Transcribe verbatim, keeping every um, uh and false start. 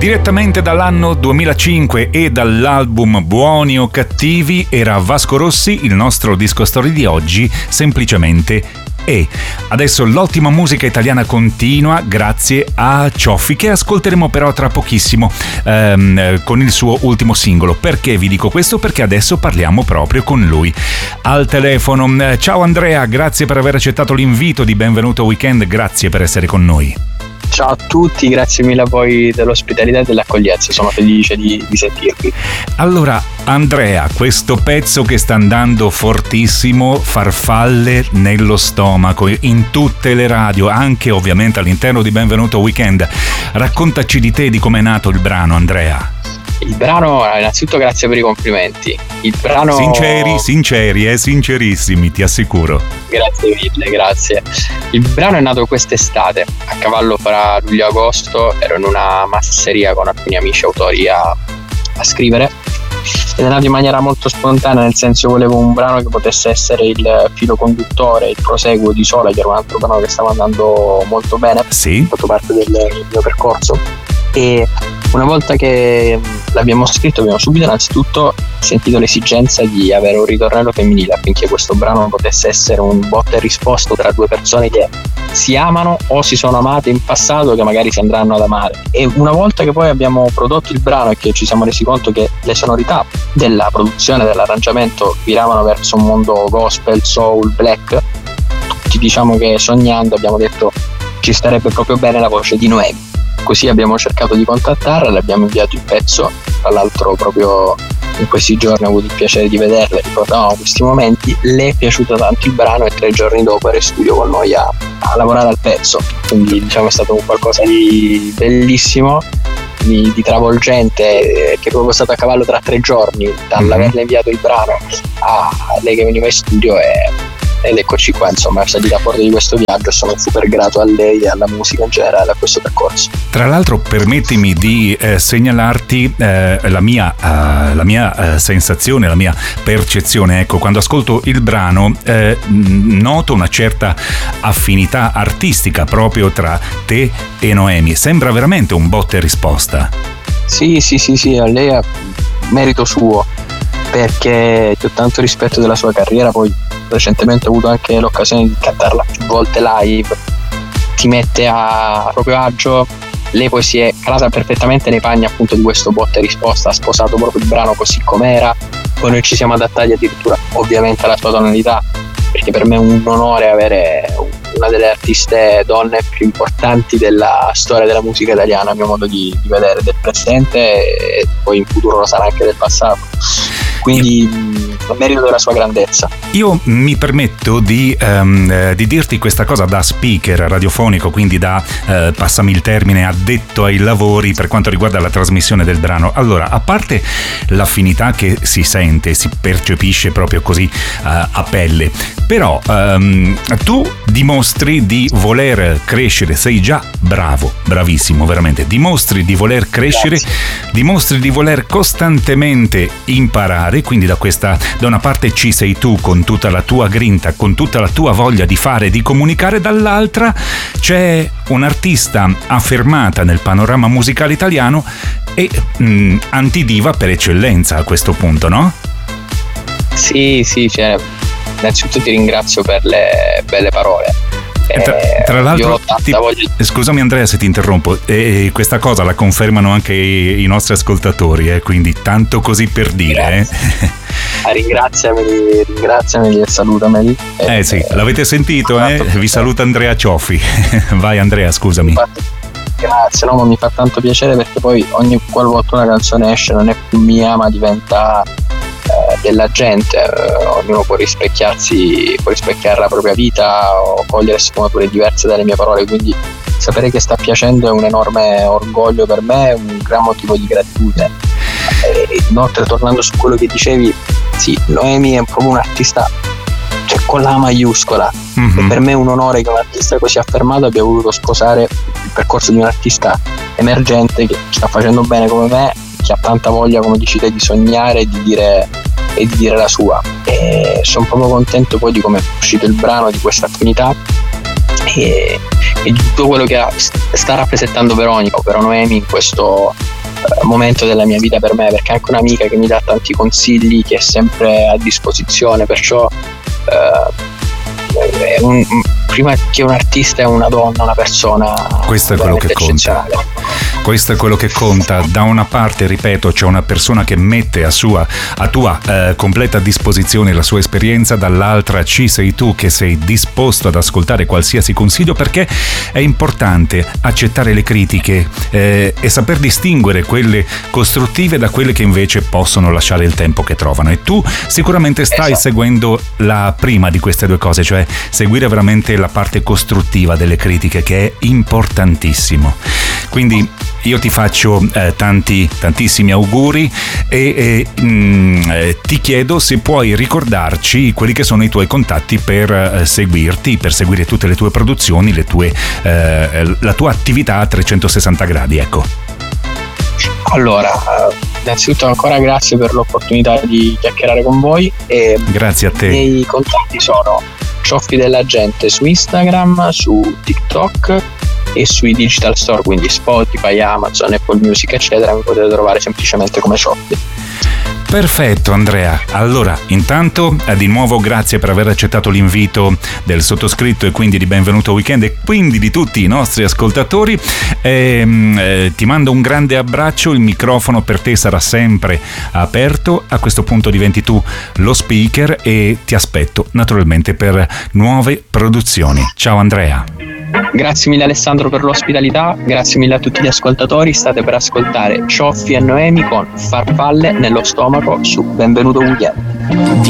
Direttamente dall'anno duemilacinque e dall'album Buoni o Cattivi era Vasco Rossi, il nostro disco story di oggi, semplicemente E. Adesso l'ottima musica italiana continua grazie a Cioffi, che ascolteremo però tra pochissimo ehm, con il suo ultimo singolo. Perché vi dico questo? Perché adesso parliamo proprio con lui al telefono. Ciao Andrea, grazie per aver accettato l'invito di Benvenuto Weekend, grazie per essere con noi. Ciao a tutti, grazie mille a voi dell'ospitalità e dell'accoglienza, sono felice di, di sentirvi. Allora Andrea, questo pezzo che sta andando fortissimo, farfalle nello stomaco, in tutte le radio, anche ovviamente all'interno di Benvenuto Weekend. Raccontaci di te, di come è nato il brano, Andrea. Il brano, innanzitutto grazie per i complimenti. Il brano... Sinceri, sinceri, eh, sincerissimi, ti assicuro. Grazie mille, grazie. Il brano è nato quest'estate, a cavallo fra luglio e agosto, ero in una masseria con alcuni amici autori a, a scrivere, ed è nato in maniera molto spontanea, nel senso volevo un brano che potesse essere il filo conduttore, il proseguo di Sola, che era un altro brano che stava andando molto bene, sì, ha fatto parte del mio percorso. E una volta che l'abbiamo scritto abbiamo subito innanzitutto sentito l'esigenza di avere un ritornello femminile affinché questo brano potesse essere un botta e risposta tra due persone che si amano o si sono amate in passato, che magari si andranno ad amare. E una volta che poi abbiamo prodotto il brano e che ci siamo resi conto che le sonorità della produzione, dell'arrangiamento viravano verso un mondo gospel, soul, black, tutti diciamo che sognando abbiamo detto ci starebbe proprio bene la voce di Noemi. Così abbiamo cercato di contattarla, le abbiamo inviato il pezzo, tra l'altro proprio in questi giorni ho avuto il piacere di vederla, ricordavamo questi momenti, le è piaciuto tanto il brano e tre giorni dopo era in studio con noi a, a lavorare al pezzo, quindi diciamo è stato un qualcosa di bellissimo, di, di travolgente, che è proprio stato a cavallo tra tre giorni, dall'averle inviato il brano a lei che veniva in studio e... ed eccoci qua, insomma, è salita a bordo di questo viaggio. Sono super grato a lei e alla musica in generale, a questo percorso. Tra l'altro permettimi di eh, segnalarti eh, la mia, uh, la mia uh, sensazione, la mia percezione. Ecco, quando ascolto il brano eh, noto una certa affinità artistica proprio tra te e Noemi. Sembra veramente un botta e risposta. Sì, sì, sì, sì, a lei è merito suo, perché ho tanto rispetto della sua carriera, poi recentemente ho avuto anche l'occasione di cantarla più volte live, ti mette a proprio agio, lei poi si è calata perfettamente nei panni appunto di questo botta e risposta, ha sposato proprio il brano così com'era, poi noi ci siamo adattati addirittura ovviamente alla sua tonalità, perché per me è un onore avere una delle artiste donne più importanti della storia della musica italiana, a mio modo di, di vedere, del presente, e poi in futuro lo sarà anche del passato, quindi a merito della sua grandezza. Io mi permetto di, um, di dirti questa cosa da speaker radiofonico, quindi da, uh, passami il termine, addetto ai lavori per quanto riguarda la trasmissione del brano. Allora, a parte l'affinità che si sente, si percepisce proprio così uh, a pelle, però um, tu dimostri di voler crescere, sei già bravo, bravissimo, veramente, dimostri di voler crescere, Grazie. dimostri di voler costantemente imparare, quindi da questa, da una parte ci sei tu con tutta la tua grinta, con tutta la tua voglia di fare, di comunicare, dall'altra c'è un'artista affermata nel panorama musicale italiano e mh, antidiva per eccellenza a questo punto, no? Sì, sì, cioè, innanzitutto ti ringrazio per le belle parole. Tra, tra l'altro, ti, voglia... scusami Andrea se ti interrompo, e questa cosa la confermano anche i, i nostri ascoltatori, eh, quindi tanto così per dire. Eh. Ah, ringraziameli, ringraziameli e salutameli. Eh, eh sì, l'avete sentito, eh? Vi saluta Andrea Cioffi. Vai Andrea, scusami. Grazie, no, ma mi fa tanto piacere perché poi ogni qualvolta una canzone esce non è più mia, ma diventa eh, della gente, eh, ognuno può rispecchiarsi, può rispecchiare la propria vita o cogliere sfumature diverse dalle mie parole, quindi sapere che sta piacendo è un enorme orgoglio per me, un gran motivo di gratitudine. E inoltre, tornando su quello che dicevi, sì, Noemi è proprio un artista, cioè con la maiuscola, mm-hmm. E per me è un onore che un artista così affermato abbia voluto sposare il percorso di un artista emergente che sta facendo bene come me, che ha tanta voglia, come dici te, di sognare e di dire, e di dire la sua. E sono proprio contento poi di come è uscito il brano, di questa affinità e, e di tutto quello che sta rappresentando Veronica, ovvero Noemi, in questo, momento della mia vita per me, perché è anche un'amica che mi dà tanti consigli, che è sempre a disposizione, perciò eh, è un, prima che un artista è una donna, una persona. Questo è quello che conta. Questo è quello che conta. Da una parte, ripeto, c'è una persona che mette a sua a tua eh, completa disposizione la sua esperienza, dall'altra ci sei tu che sei disposto ad ascoltare qualsiasi consiglio, perché è importante accettare le critiche eh, e saper distinguere quelle costruttive da quelle che invece possono lasciare il tempo che trovano. E tu sicuramente stai esatto. seguendo la prima di queste due cose, cioè seguire veramente la parte costruttiva delle critiche, che è importantissimo. Quindi io ti faccio eh, tanti tantissimi auguri e, e mh, eh, ti chiedo se puoi ricordarci quelli che sono i tuoi contatti per eh, seguirti, per seguire tutte le tue produzioni, le tue, eh, la tua attività a trecentosessanta gradi, ecco. Allora, innanzitutto ancora grazie per l'opportunità di chiacchierare con voi. E grazie a te. I miei contatti sono Cioffi della Gente su Instagram, su TikTok e sui digital store, quindi Spotify, Amazon, Apple Music eccetera. Mi potete trovare semplicemente come Cioffi. Perfetto Andrea, allora intanto eh, di nuovo grazie per aver accettato l'invito del sottoscritto e quindi di Benvenuto Weekend e quindi di tutti i nostri ascoltatori. E, eh, ti mando un grande abbraccio, il microfono per te sarà sempre aperto, a questo punto diventi tu lo speaker e ti aspetto naturalmente per nuove produzioni. Ciao Andrea. Grazie mille Alessandro per l'ospitalità, grazie mille a tutti gli ascoltatori, state per ascoltare Cioffi e Noemi con Farfalle nello stomaco su Benvenuto Weekend.